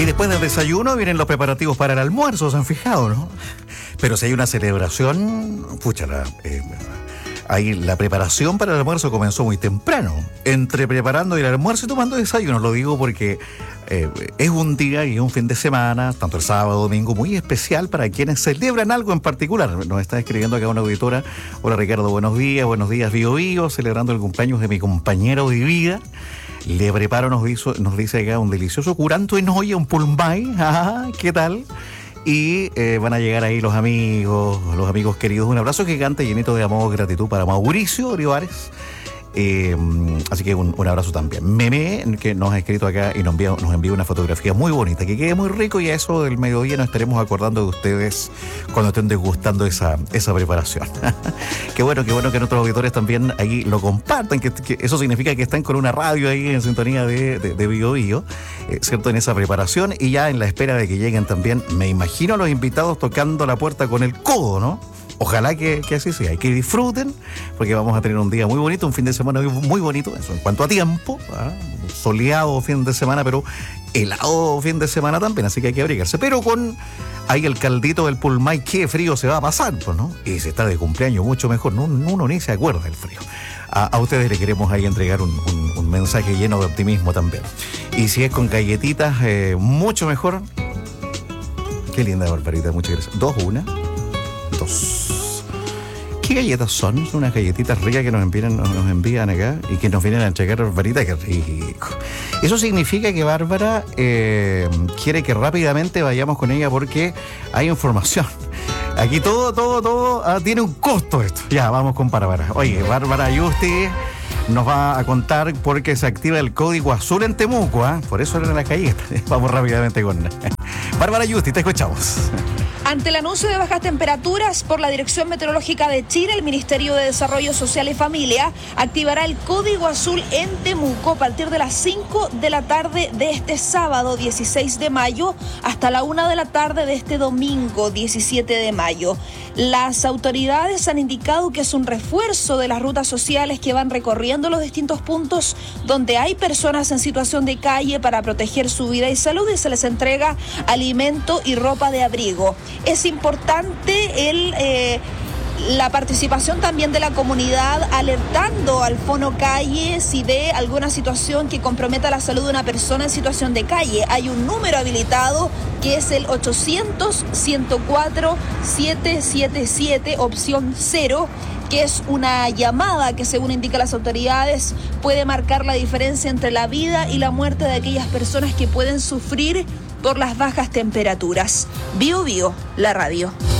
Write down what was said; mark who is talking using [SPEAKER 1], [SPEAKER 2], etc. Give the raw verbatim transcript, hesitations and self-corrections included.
[SPEAKER 1] Y después del desayuno vienen los preparativos para el almuerzo, ¿se han fijado, no? Pero si hay una celebración, púchala, eh, ahí la preparación para el almuerzo comenzó muy temprano. Entre preparando el almuerzo y tomando desayuno, lo digo porque eh, es un día y un fin de semana, tanto el sábado, domingo, muy especial para quienes celebran algo en particular. Nos está escribiendo acá una auditora. Hola Ricardo, buenos días, buenos días Bio Bio, celebrando el cumpleaños de mi compañero de vida. Le preparo, nos, hizo, nos dice acá, un delicioso curanto en olla, un pulmay. Ajá, ¿qué tal? Y eh, van a llegar ahí los amigos, los amigos queridos. Un abrazo gigante, llenito de amor, gratitud para Mauricio Olivares. Eh, así que un, un abrazo también. Meme, que nos ha escrito acá y nos envía, nos envía una fotografía muy bonita, que quede muy rico, y a eso del mediodía nos estaremos acordando de ustedes cuando estén degustando esa, esa preparación. Qué bueno, qué bueno que nuestros auditores también ahí lo compartan, que, que eso significa que están con una radio ahí en sintonía de, de, de Bio Bio, eh, ¿cierto? En esa preparación, y ya en la espera de que lleguen también, me imagino, los invitados tocando la puerta con el codo, ¿no? Ojalá que, que así sea, y que disfruten, porque vamos a tener un día muy bonito, un fin de semana muy bonito, eso en cuanto a tiempo, ¿ah? Soleado fin de semana, pero helado fin de semana también, así que hay que abrigarse. Pero con ahí el caldito del pulmay, qué frío se va a pasar, pues, ¿no? Y si está de cumpleaños, mucho mejor, no, uno ni se acuerda del frío. A, a ustedes les queremos ahí entregar un, un, un mensaje lleno de optimismo también. Y si es con galletitas, eh, mucho mejor. Qué linda Barbarita, muchas gracias. Dos, una. Dos. ¿Qué galletas son? Son unas galletitas ricas que nos envían, nos envían acá y que nos vienen a entregar Barbarita. ¡Qué rico! Eso significa que Bárbara eh, quiere que rápidamente vayamos con ella porque hay información. Aquí todo, todo, todo ah, tiene un costo esto. Ya, vamos con Bárbara. Oye, Bárbara Ayusti nos va a contar porque se activa el código azul en Temuco, ¿eh? Por eso eran las galletas. Vamos rápidamente con Bárbara Ayusti, te escuchamos.
[SPEAKER 2] Ante el anuncio de bajas temperaturas por la Dirección Meteorológica de Chile, el Ministerio de Desarrollo Social y Familia activará el código azul en Temuco a partir de las cinco de la tarde de este sábado dieciséis de mayo hasta la una de la tarde de este domingo diecisiete de mayo. Las autoridades han indicado que es un refuerzo de las rutas sociales que van recorriendo los distintos puntos donde hay personas en situación de calle para proteger su vida y salud, y se les entrega alimento y ropa de abrigo. Es importante el, eh, la participación también de la comunidad alertando al Fono Calle si ve alguna situación que comprometa la salud de una persona en situación de calle. Hay un número habilitado que es el ochocientos, ciento cuatro, setecientos setenta y siete, opción cero, que es una llamada que, según indican las autoridades, puede marcar la diferencia entre la vida y la muerte de aquellas personas que pueden sufrir por las bajas temperaturas. Bio Bio, la radio.